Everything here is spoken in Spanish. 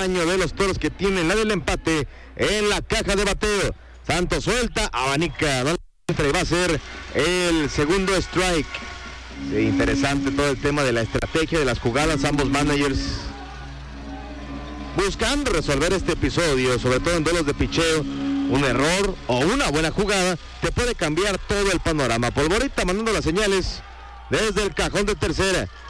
daño de los Toros, que tienen la del empate en la caja de bateo. Santos suelta, abanica, no entra, y va a ser el segundo strike. Sí, interesante todo el tema de la estrategia de las jugadas, ambos managers buscando resolver este episodio, sobre todo en duelos de picheo. Un error o una buena jugada te puede cambiar todo el panorama. Polvorita mandando las señales desde el cajón de tercera.